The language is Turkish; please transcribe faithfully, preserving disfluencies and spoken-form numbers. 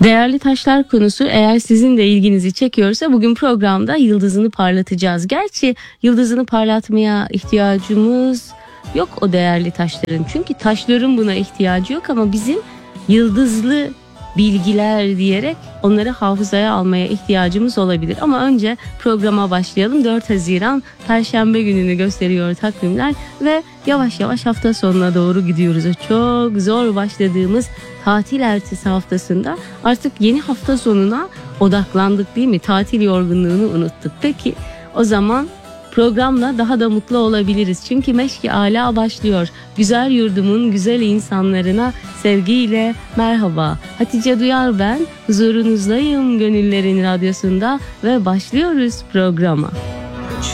Değerli taşlar konusu eğer sizin de ilginizi çekiyorsa bugün programda yıldızını parlatacağız. Gerçi yıldızını parlatmaya ihtiyacımız yok o değerli taşların. Çünkü taşların buna ihtiyacı yok ama bizim yıldızlı bilgiler diyerek onları hafızaya almaya ihtiyacımız olabilir. Ama önce programa başlayalım. dört Haziran Perşembe gününü gösteriyor takvimler ve yavaş yavaş hafta sonuna doğru gidiyoruz. O çok zor başladığımız tatil ertesi haftasında artık yeni hafta sonuna odaklandık değil mi? Tatil yorgunluğunu unuttuk. Peki o zaman programla daha da mutlu olabiliriz. Çünkü Meşk-i Ala başlıyor. Güzel yurdumun güzel insanlarına sevgiyle merhaba. Hatice Duyar ben. Huzurunuzdayım Gönüllerin Radyosu'nda ve başlıyoruz programa.